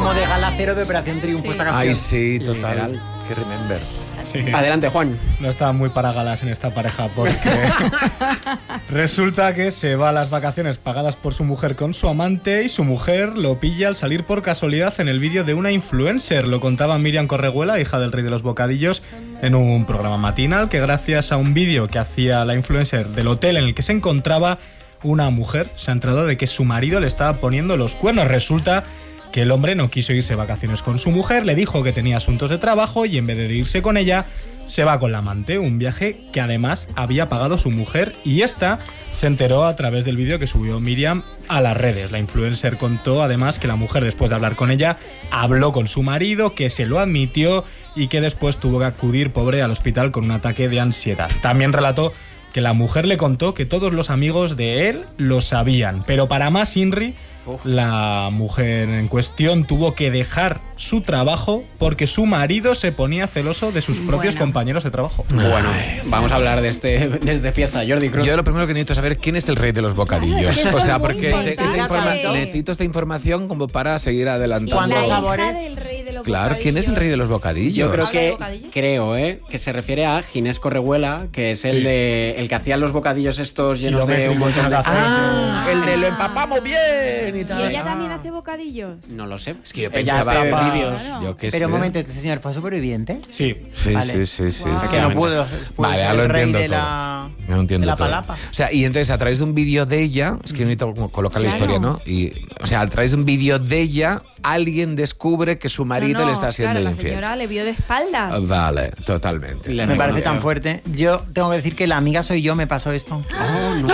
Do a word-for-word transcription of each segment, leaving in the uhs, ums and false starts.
como de Gala Cero de Operación Triunfo Sí. esta canción. Ay, sí, total. Que remember. Sí. Adelante, Juan. No estaban muy para galas en esta pareja porque resulta que se va a las vacaciones pagadas por su mujer con su amante y su mujer lo pilla al salir por casualidad en el vídeo de una influencer. Lo contaba Miriam Correguela, hija del rey de los bocadillos, en un programa matinal que gracias a un vídeo que hacía la influencer del hotel en el que se encontraba, una mujer se ha enterado de que su marido le estaba poniendo los cuernos. Resulta que el hombre no quiso irse de vacaciones con su mujer, le dijo que tenía asuntos de trabajo y en vez de irse con ella, se va con la amante, un viaje que además había pagado su mujer y esta se enteró a través del vídeo que subió Miriam a las redes. La influencer contó además que la mujer, después de hablar con ella, habló con su marido, que se lo admitió y que después tuvo que acudir, pobre, al hospital con un ataque de ansiedad. También relató que la mujer le contó que todos los amigos de él lo sabían, pero para más Inri, Uf. la mujer en cuestión tuvo que dejar su trabajo porque su marido se ponía celoso de sus propios bueno. compañeros de trabajo. Bueno, vamos a hablar de este desde pieza. Jordi Cruz. Yo lo primero que necesito saber quién es el rey de los bocadillos. O sea, porque te, esa informa- necesito esta información como para seguir adelantando. ¿Cuántos sabores? Claro, ¿quién es el rey de los bocadillos? Yo creo que creo, ¿eh? que se refiere a Ginés Correguela, que es el sí. de el que hacía los bocadillos estos llenos de un montón de ah, el de lo empapamos bien y tal. ¿Y ella ah. también hace bocadillos? No lo sé. Es que yo ella pensaba hace que vídeos. Claro. Yo qué Pero sé. un momento, ¿este señor fue superviviente? Sí. Sí, vale. sí, sí, sí. Wow. sí. Que no pudo. Vale, ya lo el rey entiendo de todo. la, no entiendo de la todo. palapa. O sea, y entonces a través de un vídeo de ella, es que necesito como colocar claro. la historia, ¿no? Y, o sea, a través de un vídeo de ella, alguien descubre que su marido no, no, le está siendo claro, infiel. La señora le vio de espaldas. Vale, totalmente. Me reconoció. Parece tan fuerte. Yo tengo que decir que la amiga soy yo, me pasó esto. Oh, no.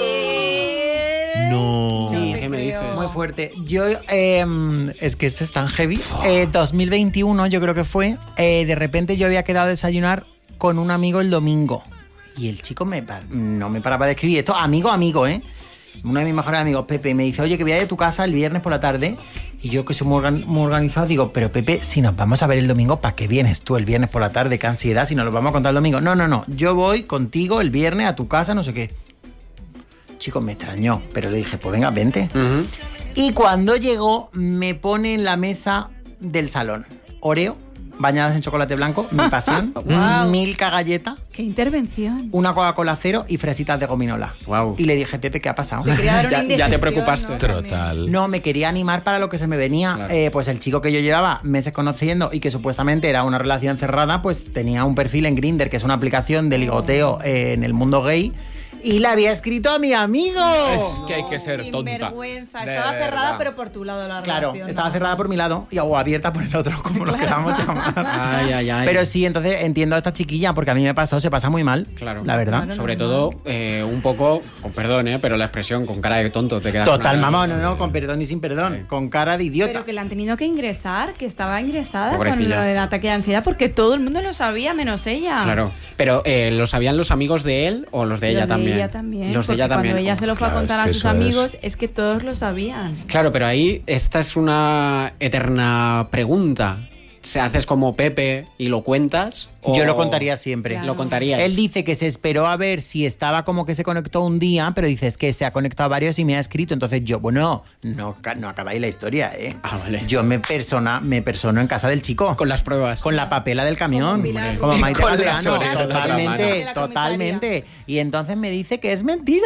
No. Sí, ¿qué me dices? Muy fuerte. Yo, eh, es que esto es tan heavy. Eh, dos mil veintiuno yo creo que fue. Eh, de repente yo había quedado a desayunar con un amigo el domingo. Y el chico me no me paraba de escribir. Esto, amigo, amigo, ¿eh? Uno de mis mejores amigos, Pepe, me dice, oye, que voy a ir a tu casa el viernes por la tarde. Y yo, que soy muy, organ- muy organizado, digo, pero Pepe, si nos vamos a ver el domingo, ¿para qué vienes tú el viernes por la tarde? Qué ansiedad, si nos lo vamos a contar el domingo. No, no, no, yo voy contigo el viernes a tu casa, no sé qué. Chico, me extrañó, pero le dije, pues venga, vente. Uh-huh. Y cuando llegó, me pone en la mesa del salón Oreo, bañadas en chocolate blanco, mi pasión, Wow. Milka galleta, ¡Qué intervención! una Coca-Cola cero y fresitas de gominola. Wow. Y le dije, Pepe, ¿qué ha pasado? Te quería dar una Ya- ya te indigestión, preocupaste. ¿no? Total. No, me quería animar para lo que se me venía. Claro. Eh, pues el chico que yo llevaba meses conociendo y que supuestamente era una relación cerrada, pues tenía un perfil en Grindr, que es una aplicación de ligoteo eh, en el mundo gay. Y le había escrito a mi amigo. Es que hay que ser tonta. Sinvergüenza. De Estaba cerrada, verdad. pero por tu lado la Claro, relación. estaba ¿no? cerrada por mi lado y, o abierta por el otro, como lo queramos llamar. Ay, ay, ay. Pero sí, entonces entiendo a esta chiquilla, porque a mí me pasó, se pasa muy mal. Claro. La verdad. Claro. Sobre normal. todo, eh, un poco, con perdón, ¿eh? pero la expresión con cara de tonto te queda. Total, mamá, no, no, con perdón y sin perdón, Sí. con cara de idiota. Pero que la han tenido que ingresar, que estaba ingresada Pobrecilla. con lo del ataque de ansiedad, porque todo el mundo lo sabía, menos ella. Claro. Pero, eh, ¿lo sabían los amigos de él o los de ella Los de también? ella también. Los de porque ella también. Cuando ella se lo fue claro, a contar es que a sus eso es- amigos, es... que todos lo sabían. Claro, pero ahí esta es una eterna pregunta. ¿Se haces como Pepe y lo cuentas? O Yo lo contaría siempre. Claro. Lo contarías. Él dice que se esperó a ver si estaba como que se conectó un día, pero dices que se ha conectado a varios y me ha escrito. Entonces yo, bueno, no, ca- no acabáis la historia, ¿eh? Ah, vale. Yo me persona, me persono en casa del chico. Con las pruebas. Con la papela del camión. Como Pilar Como Maite Con las Galdeano. orejas de la Totalmente, mano. De la totalmente. Y entonces me dice que es mentira.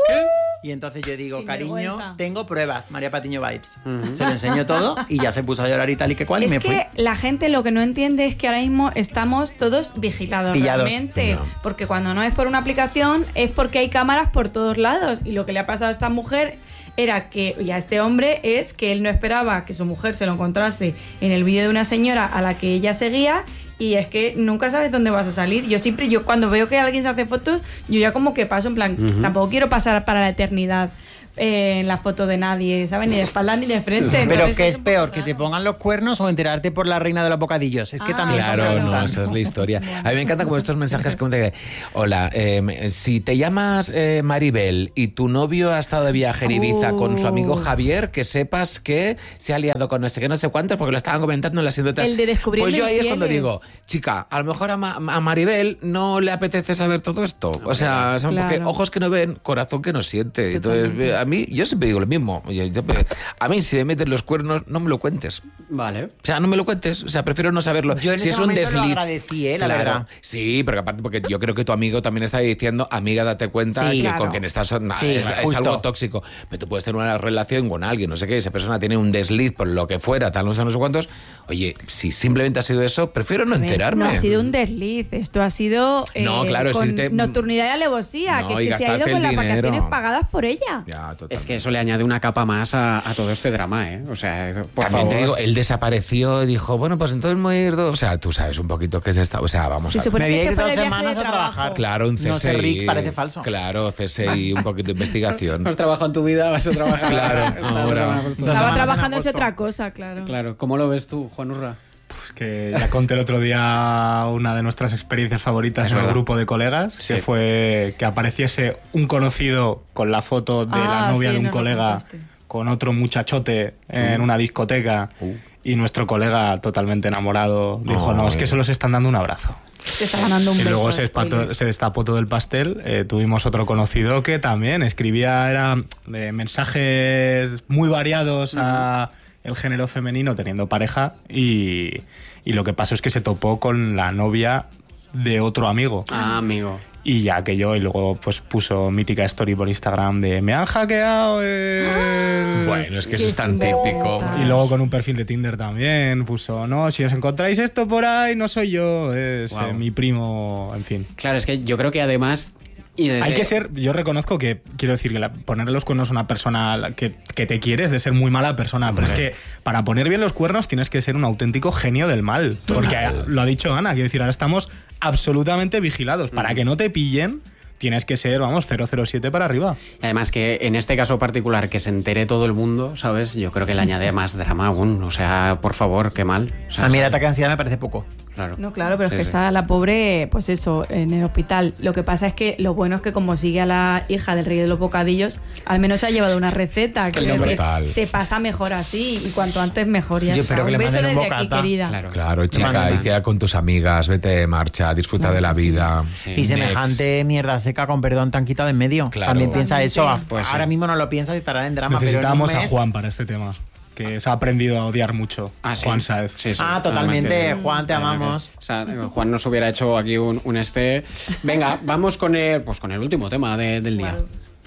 Y entonces yo digo, Sin cariño, vergüenza. tengo pruebas, María Patiño Vibes. Se lo enseño todo y ya se puso a llorar y tal y que cual y Es me fui. que la gente lo que no entiende es que ahora mismo estamos todos vigilados Pillados. realmente. No. Porque cuando no es por una aplicación, es porque hay cámaras por todos lados. Y lo que le ha pasado a esta mujer era que, y a este hombre, es que él no esperaba que su mujer se lo encontrase en el vídeo de una señora a la que ella seguía. Y es que nunca sabes dónde vas a salir. Yo siempre, yo cuando veo que alguien se hace fotos, yo ya como que paso en plan, Ujú. tampoco quiero pasar para la eternidad eh, en la foto de nadie, ¿sabes? Ni de espalda ni de frente. Pero Entonces ¿qué es es un poco peor? ¿Que raro. te pongan los cuernos o enterarte por la reina de los bocadillos? Es que Ah, también son Claro, no, preguntas. esa es la historia. A mí me encantan como estos mensajes que me hola, eh, si te llamas eh, Maribel y tu novio ha estado de viaje en Ibiza Uh. con su amigo Javier, que sepas que se ha liado con no sé qué, no sé cuántos, porque lo estaban comentando en las anécdotas. El de descubrir Pues yo ahí es cuando infieles. digo, chica, a lo mejor a, Ma- a Maribel no le apetece saber todo esto. O sea, son- porque Claro. ojos que no ven, corazón que no siente. Entonces, Totalmente. a mí, yo siempre digo lo mismo. Yo, yo, a mí, si me meten los cuernos, no me lo cuentes. Vale. O sea, no me lo cuentes. O sea, prefiero no saberlo. Yo en si ese es un momento desliz. lo agradecí, ¿eh? La Claro. verdad. Sí, pero aparte, porque yo creo que tu amigo también está diciendo, amiga, date cuenta Sí, que claro. con quien estás son- Sí, es, es justo. algo tóxico. Pero tú puedes tener una relación con alguien, no sé qué, esa persona tiene un desliz por lo que fuera, tal, no sé, no sé cuántos. Oye, si simplemente ha sido eso, prefiero no A ver, enterarme. No ha sido un desliz, esto ha sido eh, No, claro, es con irte- nocturnidad y alevosía, No, que, y que se ha ido gastarte con el las dinero. vacaciones pagadas por ella. Ya, totalmente. Es que eso le añade una capa más a, a todo este drama, ¿eh? O sea, por También favor. te digo, él desapareció y dijo, bueno, pues entonces me voy a ir dos. O sea, tú sabes un poquito qué es esta. O sea, vamos Se a ver. supone Me voy que a se ir fue dos de viaje semanas de a trabajo. trabajar. Claro, un C S I. No sé, Rick, parece falso. Claro, C S I, un poquito de investigación. Has trabajado en tu vida, vas a trabajar. Claro, Esta ahora. semana justo. Dos Estaba semanas en trabajando en agosto. otra cosa, claro. Claro, ¿cómo lo ves tú, Juan Urra? Que ya conté el otro día una de nuestras experiencias favoritas Es en un verdad. grupo de colegas, Sí. que fue que apareciese un conocido con la foto de la Ah, novia sí, de un nos lo colega contaste. con otro muchachote en una discoteca y nuestro colega totalmente enamorado dijo, no, es que solo se están dando un abrazo. Se está ganando un Y beso. luego se, espató- spoiler. se destapó todo el pastel. Eh, tuvimos otro conocido que también escribía era, eh, mensajes muy variados a el género femenino teniendo pareja y, y lo que pasó es que se topó con la novia de otro amigo. Ah, amigo. Y ya que yo, y luego pues puso mítica story por Instagram de me han hackeado el... Bueno, es que Qué eso es tan típico. santa. Y luego con un perfil de Tinder también puso, no, si os encontráis esto por ahí, no soy yo, es Wow. eh, mi primo, en fin. Claro, es que yo creo que además... y desde- Hay que ser, yo reconozco que, quiero decir, que la- ponerle los cuernos a una persona que, que te quiere es de ser muy mala persona, pero es que para poner bien los cuernos tienes que ser un auténtico genio del mal. Porque lo ha dicho Ana, quiero decir, ahora estamos absolutamente vigilados. Para que no te pillen, tienes que ser, vamos, cero cero siete para arriba. Además que en este caso particular que se entere todo el mundo, ¿sabes? Yo creo que le añade más drama aún. O sea, por favor, qué mal. O sea, A mí el ataque de ansiedad me parece poco. Claro. No, claro, pero Sí, es que sí. está la pobre, pues eso, en el hospital. Lo que pasa es que lo bueno es que como sigue a la hija del rey de los bocadillos, al menos se ha llevado una receta. Es que quiero decir, total. se pasa mejor así y cuanto antes mejor. Ya Yo está. espero que un le beso manden un desde aquí, bocata. querida. Claro. Claro, chica, Vale. y queda con tus amigas, vete de marcha, disfruta de la vida. Sí. Y Next. semejante mierda seca, con perdón, te han quitado en medio. Claro. También piensa eso. Totalmente. Pues sí. Ahora mismo no lo piensas y estará en drama. Necesitábamos pero en a un mes- Juan para este tema, que se ha aprendido a odiar mucho. Ah, sí. Juan Saez. Sí, sí. Ah, Además totalmente. que- Juan, te amamos. O sea, Juan nos hubiera hecho aquí un, un este. Venga, vamos con el, pues con el último tema de- del día.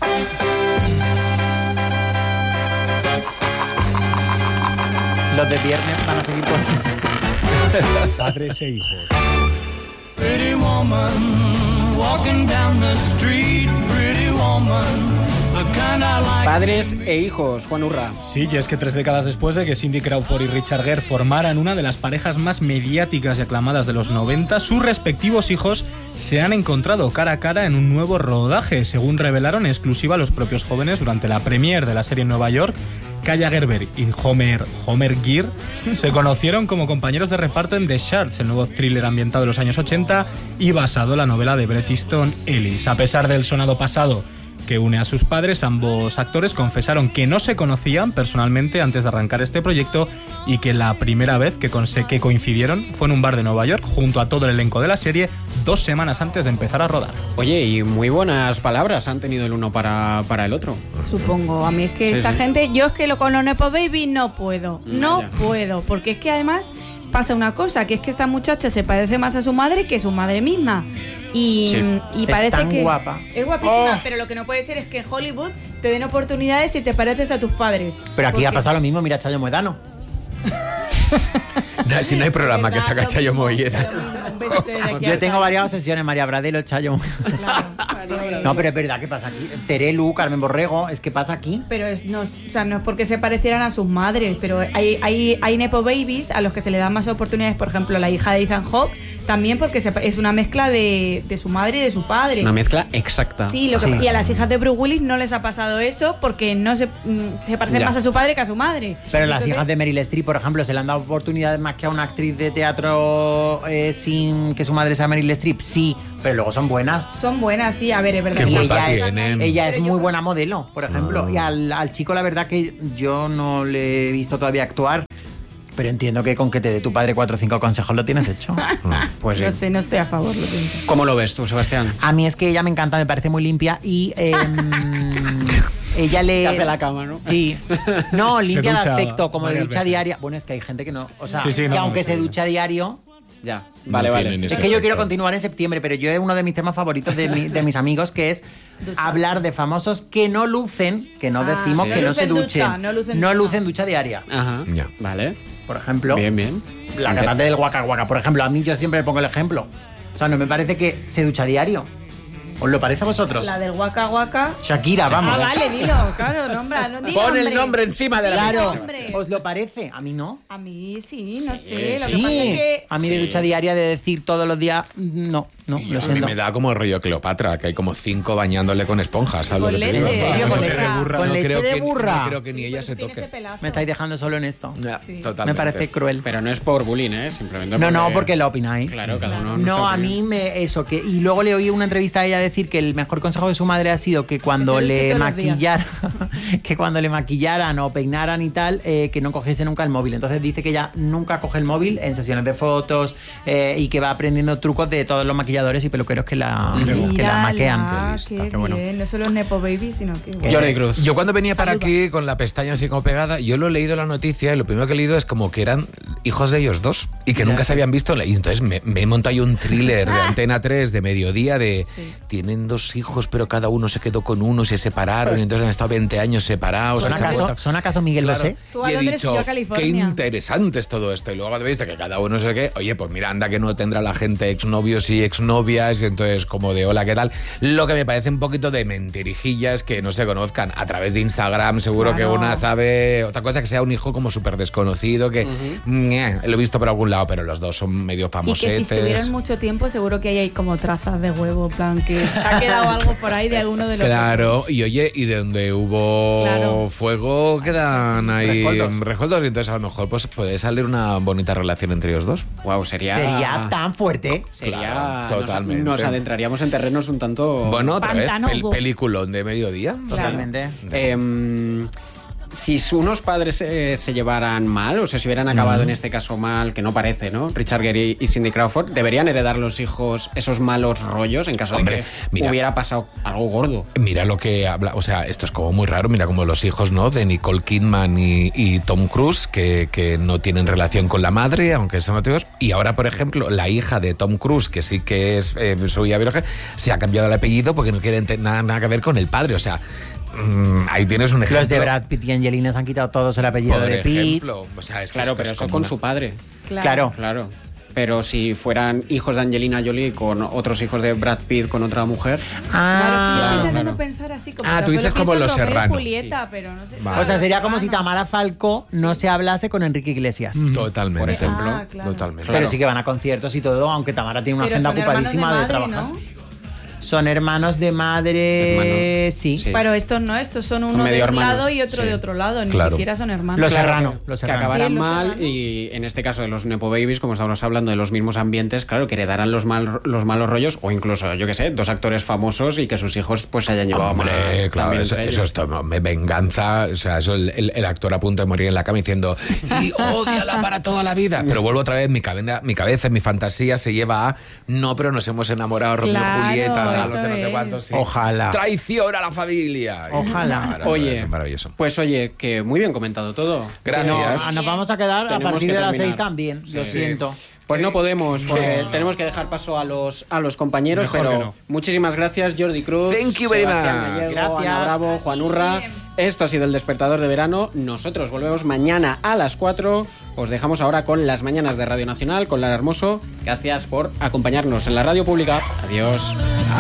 Los de viernes van a seguir con... Padres e hijos. Pretty woman, walking down the street, pretty woman, the kind I like. Padres e hijos, Juan Urra. Sí, y es que tres décadas después de que Cindy Crawford y Richard Gere formaran una de las parejas más mediáticas y aclamadas de los noventa, sus respectivos hijos se han encontrado cara a cara en un nuevo rodaje, según revelaron en exclusiva los propios jóvenes durante la premiere de la serie en Nueva York. Kaya Gerber y Homer, Homer Gere se conocieron como compañeros de reparto en The Shards, el nuevo thriller ambientado en los años ochenta y basado en la novela de Bret Easton Ellis. A pesar del sonado pasado que une a sus padres, ambos actores confesaron que no se conocían personalmente antes de arrancar este proyecto y que la primera vez que, conse- que coincidieron fue en un bar de Nueva York junto a todo el elenco de la serie dos semanas antes de empezar a rodar. Oye, y muy buenas palabras han tenido el uno para, para el otro. Supongo. A mí es que Sí, esta sí. gente, yo es que lo, con los Nepo Baby no puedo. No Ya. puedo. Porque es que además pasa una cosa, que es que esta muchacha se parece más a su madre que su madre misma. Y, Sí. y Es parece tan que guapa. es guapísima, Oh. pero lo que no puede ser es que en Hollywood te den oportunidades si te pareces a tus padres. Pero aquí ha Porque- pasado lo mismo, mira Chayo Moedano. No, si no hay programa que ¿Verdad? saca Lo Chayo mismo, Mollera. lo mismo. Un besito desde aquí Yo al tengo Chayo. varias obsesiones, María Bradelo, Chayo. Claro, claro. No, pero es verdad, ¿qué pasa aquí? Terelu, Carmen Borrego, es que pasa aquí. Pero es, no, o sea, no es porque se parecieran a sus madres, pero hay, hay, hay Nepo Babies a los que se le dan más oportunidades, por ejemplo, la hija de Ethan Hawke, también porque se- es una mezcla de, de su madre y de su padre. Una mezcla exacta. Sí, lo que, Sí. y a las hijas de Bruce Willis no les ha pasado eso porque no se, mm, se parecen Ya. más a su padre que a su madre. Pero las Entonces, hijas de Meryl Streep, por ejemplo, se le han dado oportunidades más que a una actriz de teatro eh, sin que su madre sea Meryl Streep. Sí, pero luego son buenas. son buenas, sí, a ver, es verdad. Qué que culpa ellas- tienen. Ella Pero es yo- muy buena modelo, por ejemplo. Y al, al chico, la verdad que yo no le he visto todavía actuar. Pero entiendo que con que te dé tu padre cuatro o cinco consejos lo tienes hecho. Pues sí. No sé, no estoy a favor, lo siento. ¿Cómo lo ves tú, Sebastián? A mí es que ella me encanta, me parece muy limpia y... em, ella le... Que hace la cama, ¿no? Sí. No, limpia de ducha aspecto, como de varias ducha veces. diaria. Bueno, es que hay gente que no... O sea, Sí, sí, que no, aunque no, se sí. ducha diario... Ya, No vale, vale. tienen Es ese que yo quiero efecto. continuar en septiembre, pero yo es uno de mis temas favoritos de, mi- de mis amigos, que es hablar de famosos que no lucen, que no Ah, decimos sí. que no no se lucen duchen. ducha, no lucen no ducha. lucen ducha diaria. Ajá. Ya. Vale. Por ejemplo, Bien, bien. la cantante del Waka Waka. Por ejemplo, a mí yo siempre le pongo el ejemplo. O sea, no me parece que se ducha diario. ¿Os lo parece a vosotros? La del Waka Waka. Shakira, vamos. Ah, vale, dilo, claro, nombra, no diga Pon el hombre. nombre encima de la Claro, mesa. hombre. ¿os lo parece? A mí no. A mí sí, no Sí, sé. Lo Sí, que pasa es que... a mí de ducha diaria de decir todos los días, no, no, Y lo a mí siento. me da como rollo Cleopatra, que hay como cinco bañándole con esponjas. ¿sabes Con lo que te leche. digo? ¿En serio? Con ¿Con leche leche, de burra. con No leche creo de que- burra? No creo que ni ella Pues se tiene ese toque. pelazo. Me estáis dejando solo en esto. Ya, Sí. totalmente. Me parece cruel. Pero no es por bullying, ¿eh? Simplemente No, no, porque- porque lo opináis. Claro, cada uno... No, nuestra a mí opinión. me eso que y luego le oí una entrevista a ella decir que el mejor consejo de su madre ha sido que cuando Que se duche le todos los días. maquillaran, que cuando le maquillaran o peinaran y tal, eh, que no cogiese nunca el móvil. Entonces dice que ella nunca coge el móvil en sesiones de fotos eh, y que va aprendiendo trucos de todos los maquilladores y peluqueros que la, que la Mírala, maquean. qué lista, qué bueno. bien. No solo Nepo Baby, sino que... bueno. Jordi Cruz. Yo cuando venía para Saluda. aquí con la pestaña así como pegada, yo lo he leído la noticia y lo primero que he leído es como que eran hijos de ellos dos y que nunca se habían visto. Y entonces me, me he montado ahí un thriller de Antena tres de mediodía de Sí. tienen dos hijos pero cada uno se quedó con uno y se separaron y entonces han estado veinte años separados. ¿Son y se han acaso, vuelto- ¿Son acaso Miguel Claro. Bosé? Tú a Y he Londres y dicho, yo a qué California. interesante es todo esto. Y luego habéis visto que cada uno sé qué. Oye, pues mira, anda que no tendrá la gente exnovios y exnovias. Y entonces, como de hola, ¿qué tal? Lo que me parece un poquito de mentirijillas que no se conozcan a través de Instagram. Seguro Claro. que una sabe. Otra cosa que sea un hijo como súper desconocido, que ñe, lo he visto por algún lado, pero los dos son medio Y que famosetes. si estuvieran mucho tiempo, seguro que ahí hay como trazas de huevo, en plan, que se ha quedado algo por ahí de alguno de los... Claro, y oye, y de donde hubo Claro. fuego quedan ahí Rescoldos. rescoldos, y entonces a lo mejor pues puede salir una bonita relación entre ellos dos. Wow, sería... Sería tan fuerte. Sería... Claro, nos- totalmente. Nos, adentraríamos en terrenos un tanto... Bueno, otra vez, Pantanoso. pel- peliculón de mediodía. Totalmente. Em, si unos padres eh, se llevaran mal, o sea, si hubieran acabado en este caso mal, que no parece, ¿no? Richard Gere y Cindy Crawford, ¿deberían heredar los hijos esos malos rollos en caso Hombre, de que mira. hubiera pasado algo gordo? Mira lo que habla, o sea, esto es como muy raro, mira como los hijos, ¿no? De Nicole Kidman y, y Tom Cruise, que, que no tienen relación con la madre, aunque son motivos. Y ahora, por ejemplo, la hija de Tom Cruise, que sí que es eh, su hija biológica, se ha cambiado el apellido porque no quiere ente- nada, nada que ver con el padre. O sea, mm, ahí tienes un ejemplo. Los de Brad Pitt y Angelina se han quitado todos el apellido por de Pitt. ejemplo. O sea, es que Claro, es- pero es eso como con una- su padre. Claro. Claro. Pero si fueran hijos de Angelina Jolie con otros hijos de Brad Pitt con otra mujer... Claro, Ah, yo estoy claro. intentando pensar así como... Ah, que tú solo dices como pienso en los Romeo y Serrano. Julieta, pero no sé. Vale. o sea, sería como si Serrano. Tamara Falcó no se hablase con Enrique Iglesias. Totalmente. Por ejemplo. Ah, claro. Totalmente. Pero sí que van a conciertos y todo, aunque Tamara tiene una Pero agenda son hermanos de ocupadísima de, madre, trabajar. ¿no? Son hermanos de madre, Hermanos. sí. Sí. Pero estos no, estos son uno medio de un hermanos, lado y otro sí. de otro lado, ni Claro. siquiera son hermanos. Los Claro, Serrano, que- los que Serrano. acabarán Sí, los mal Serrano. y en este caso de los Nepo Babies, como estamos hablando de los mismos ambientes, claro, que heredarán los, mal, los malos rollos o incluso, yo qué sé, dos actores famosos y que sus hijos pues se hayan llevado Hombre, mal claro, también eso, entre eso ellos. es todo, me venganza, o sea, eso el, el- el actor a punto de morir en la cama diciendo y ódiala para toda la vida. Pero vuelvo otra vez, mi cabeza, mi cabeza, mi fantasía se lleva a no, pero nos hemos enamorado Romeo Claro, y Julieta, a los eso de no sé es. cuántos. sí. Ojalá. Traición a la familia. Ojalá. Maravilloso, Oye, maravilloso. pues oye, que muy bien comentado todo. Gracias. No, ah, nos vamos a quedar a Tenemos partir que de las terminar. seis también, lo Sí. siento. Pues no podemos, porque tenemos que dejar paso a los, a los compañeros, Mejor pero que no. muchísimas gracias, Jordi Cruz, Thank you very Sebastián much. Gallego, Gracias. Ana Bravo, Juan Urra. Esto ha sido el Despertador de Verano. Nosotros volvemos mañana a las cuatro. Os dejamos ahora con las mañanas de Radio Nacional, con Lara Hermoso. Gracias por acompañarnos en la radio pública. Adiós.